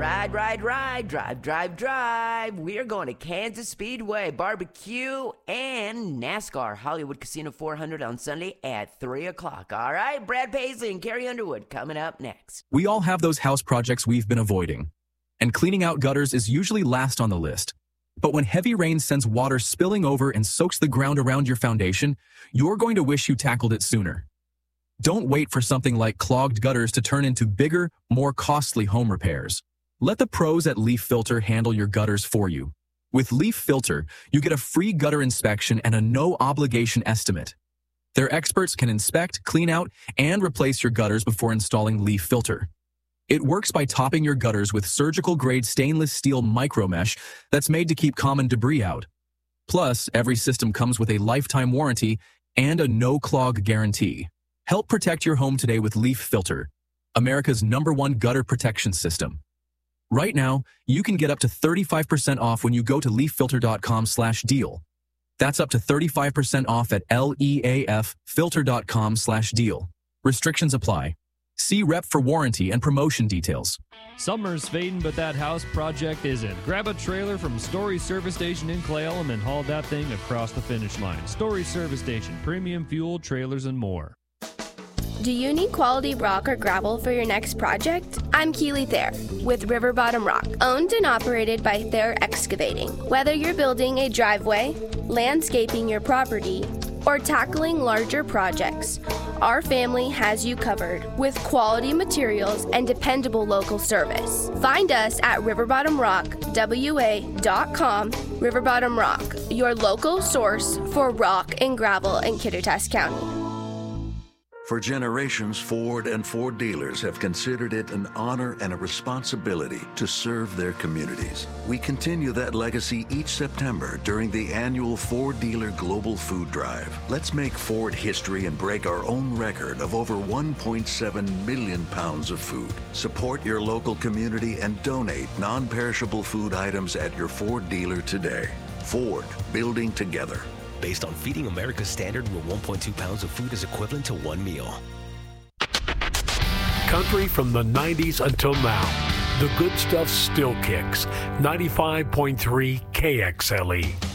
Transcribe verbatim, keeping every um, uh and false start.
Ride, ride, ride, drive, drive, drive. We are going to Kansas Speedway, barbecue, and NASCAR Hollywood Casino four hundred on Sunday at three o'clock. All right, Brad Paisley and Carrie Underwood coming up next. We all have those house projects we've been avoiding, and cleaning out gutters is usually last on the list. But when heavy rain sends water spilling over and soaks the ground around your foundation, you're going to wish you tackled it sooner. Don't wait for something like clogged gutters to turn into bigger, more costly home repairs. Let the pros at Leaf Filter handle your gutters for you. With Leaf Filter, you get a free gutter inspection and a no-obligation estimate. Their experts can inspect, clean out, and replace your gutters before installing Leaf Filter. It works by topping your gutters with surgical-grade stainless steel micromesh that's made to keep common debris out. Plus, every system comes with a lifetime warranty and a no-clog guarantee. Help protect your home today with Leaf Filter, America's number one gutter protection system. Right now, you can get up to thirty-five percent off when you go to leaf filter dot com slash deal. That's up to thirty-five percent off at leaf filter dot com slash deal. Restrictions apply. See rep for warranty and promotion details. Summer's fading, but that house project isn't. Grab a trailer from Story Service Station in Clay Elm and haul that thing across the finish line. Story Service Station, premium fuel, trailers, and more. Do you need quality rock or gravel for your next project? I'm Keely Thayer with River Bottom Rock, owned and operated by Thayer Excavating. Whether you're building a driveway, landscaping your property, or tackling larger projects, our family has you covered with quality materials and dependable local service. Find us at river bottom rock w a dot com. River Bottom Rock, your local source for rock and gravel in Kittitas County. For generations, Ford and Ford dealers have considered it an honor and a responsibility to serve their communities. We continue that legacy each September during the annual Ford Dealer Global Food Drive. Let's make Ford history and break our own record of over one point seven million pounds of food. Support your local community and donate non-perishable food items at your Ford dealer today. Ford, building together. Based on Feeding America's standard, where one point two pounds of food is equivalent to one meal. Country from the nineties until now. The good stuff still kicks. ninety-five point three K X L E.